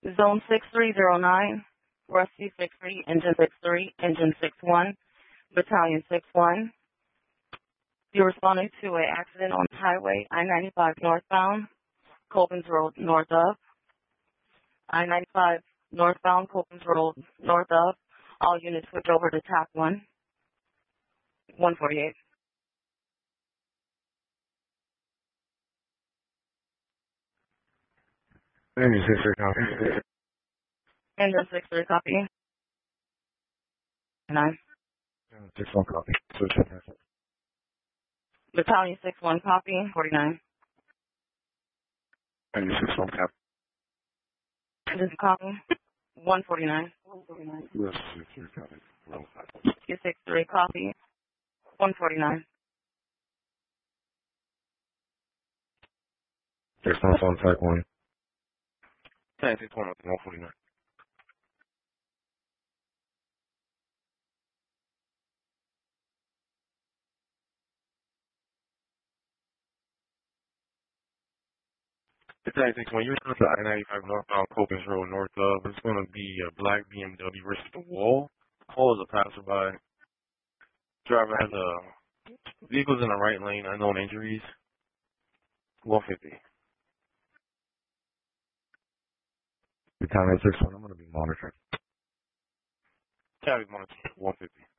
Zone 6309, Rusty 63, Engine 63, Engine 61, Battalion 61. You're responding to an accident on Highway I-95 northbound, Colbins Road north of. I-95 northbound, Colbins Road north of. All units switch over to TAC 1, 148. Engine 63 copy. Engine 63 copy. 9. 61 copy. Switch. Battalion 61 copy, 49. Engine 61 copy. Engine copy, 149. US 63 copy. U63 copy, 149. Response on type 1. Tank 61 149. Tank 61, you're on the I-95 northbound Colbins Road north of. It's going to be a black BMW versus the wall. Call is a passerby. Driver has a vehicle's in the right lane, unknown injuries. 150. Battalion 61, I'm going to be monitoring. Copy, monitor 150.